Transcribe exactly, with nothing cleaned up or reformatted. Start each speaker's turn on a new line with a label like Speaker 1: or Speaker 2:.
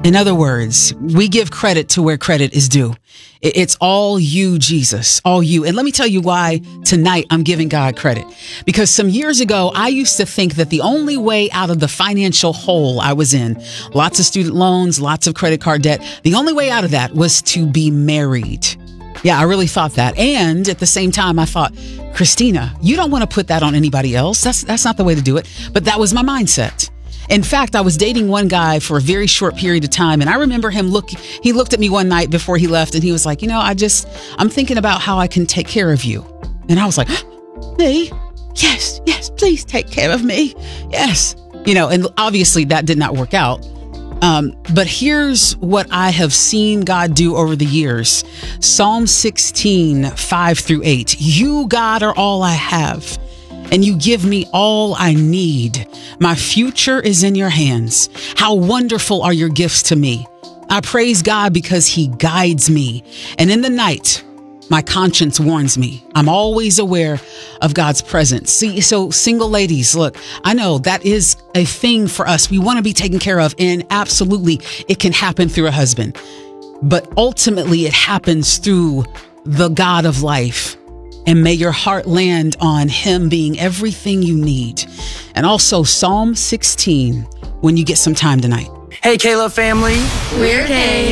Speaker 1: In other words, we give credit to where credit is due. It's all you, Jesus, all you. And let me tell you why tonight I'm giving God credit. Because some years ago, I used to think that the only way out of the financial hole I was in, lots of student loans, lots of credit card debt, the only way out of that was to be married. Yeah, I really thought that. And at the same time, I thought, Christina, you don't want to put that on anybody else. That's, that's not the way to do it. But that was my mindset. In fact, I was dating one guy for a very short period of time. And I remember him look, he looked at me one night before he left and he was like, you know, I just, I'm thinking about how I can take care of you. And I was like, me? Yes, yes, please take care of me. Yes. You know, and obviously that did not work out. Um, but here's what I have seen God do over the years. Psalm sixteen, five through eight. You, God, are all I have, and you give me all I need. My future is in your hands. How wonderful are your gifts to me. I praise God because he guides me. And in the night, my conscience warns me. I'm always aware of God's presence. See, so single ladies, look, I know that is a thing for us. We want to be taken care of, and absolutely it can happen through a husband. But ultimately it happens through the God of life. And may your heart land on him being everything you need. And also Psalm sixteen when you get some time tonight.
Speaker 2: Hey, Kayla family.
Speaker 3: We're Kay.